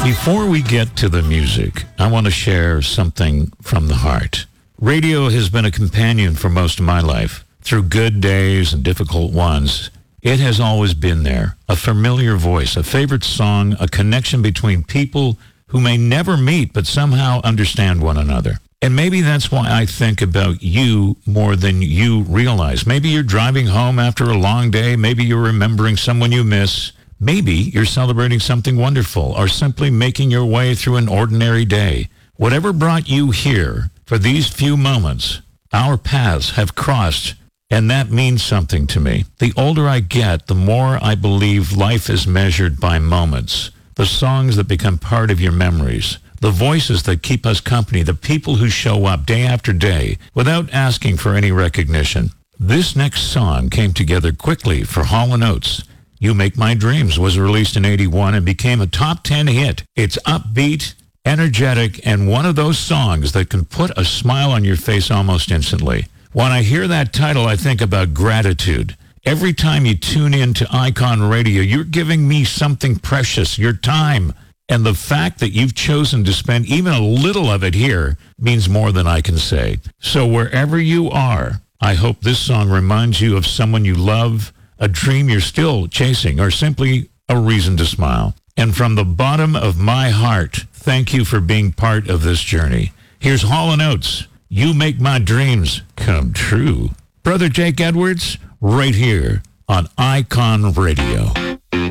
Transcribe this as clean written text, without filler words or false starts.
Before we get to the music, I want to share something from the heart. Radio has been a companion for most of my life. Through good days and difficult ones, it has always been there. A familiar voice, a favorite song, a connection between people who may never meet but somehow understand one another. And maybe that's why I think about you more than you realize. Maybe you're driving home after a long day. Maybe you're remembering someone you miss. Maybe you're celebrating something wonderful or simply making your way through an ordinary day. Whatever brought you here for these few moments, our paths have crossed, and that means something to me. The older I get, the more I believe life is measured by moments, the songs that become part of your memories, the voices that keep us company, the people who show up day after day without asking for any recognition. This next song came together quickly for Hall & Oates. You Make My Dreams was released in 81 and became a top 10 hit. It's upbeat, energetic, and one of those songs that can put a smile on your face almost instantly. When I hear that title, I think about gratitude. Every time you tune in to Icon Radio, you're giving me something precious, your time. And the fact that you've chosen to spend even a little of it here means more than I can say. So wherever you are, I hope this song reminds you of someone you love, a dream you're still chasing, or simply a reason to smile. And from the bottom of my heart, thank you for being part of this journey. Here's Hall & Oates. You Make My Dreams Come True. Brother Jake Edwards, right here on Icon Radio.